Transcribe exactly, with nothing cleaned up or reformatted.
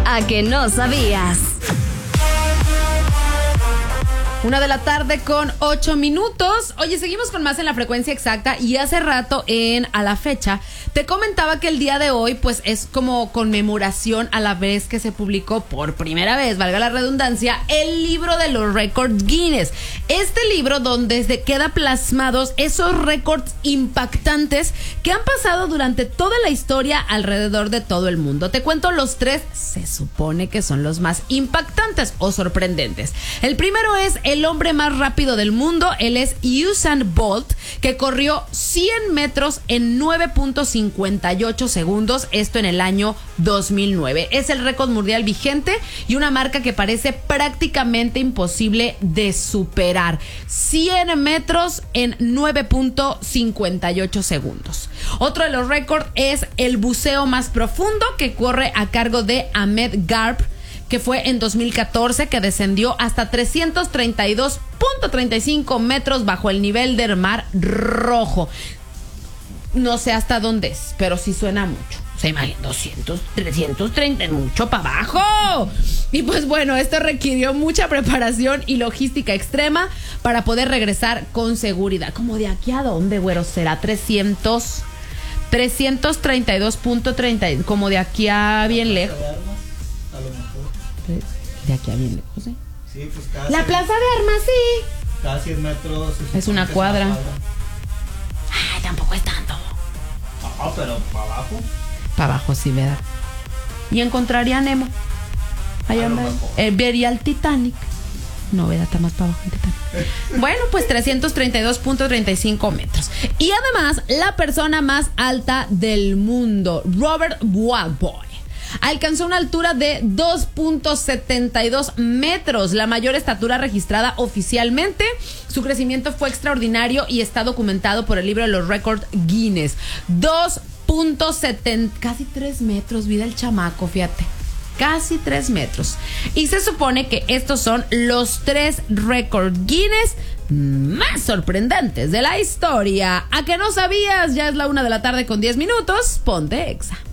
¿A que no sabías? Una de la tarde con ocho minutos. Oye, seguimos con más en la frecuencia exacta. Y hace rato en A la Fecha te comentaba que el día de hoy pues es como conmemoración a la vez que se publicó por primera vez, valga la redundancia, el libro de los récords Guinness. Este libro donde se queda plasmados esos récords impactantes que han pasado durante toda la historia alrededor de todo el mundo. Te cuento los tres, se supone que son los más impactantes o sorprendentes. El primero es el hombre más rápido del mundo. Él es Usain Bolt, que corrió cien metros en nueve punto cincuenta y ocho segundos, esto en el año dos mil nueve. Es el récord mundial vigente y una marca que parece prácticamente imposible de superar. cien metros en nueve punto cincuenta y ocho segundos. Otro de los récords es el buceo más profundo, que corre a cargo de Ahmed Garb, que fue en dos mil catorce, que descendió hasta trescientos treinta y dos punto treinta y cinco metros bajo el nivel del Mar Rojo. No sé hasta dónde es, pero sí suena mucho. Se imaginan doscientos, trescientos treinta, mucho para abajo. Y pues bueno, esto requirió mucha preparación y logística extrema para poder regresar con seguridad. ¿Como de aquí a dónde, güero? ¿Será trescientos, trescientos treinta y dos punto treinta? Como de aquí a bien lejos. De aquí a bien lejos, ¿eh? Sí, pues casi. La Plaza de Armas, sí. Cada cien metros. Es una cuadra. Ay, tampoco es tanto. Ah, pero para abajo. Para abajo, sí, ¿verdad? Y encontraría a Nemo. Allá anda. Eh, vería el Titanic. No, ¿verdad? Está más para abajo el Titanic. Bueno, pues trescientos treinta y dos punto treinta y cinco metros. Y además, la persona más alta del mundo, Robert Waldboy, alcanzó una altura de dos punto setenta y dos metros, la mayor estatura registrada oficialmente. Su crecimiento fue extraordinario y está documentado por el libro de los récords Guinness. dos punto setenta, casi tres metros, vida el chamaco, fíjate. Casi tres metros. Y se supone que estos son los tres récords Guinness más sorprendentes de la historia. ¿A que no sabías? Ya es la una de la tarde con diez minutos. Ponte Exa.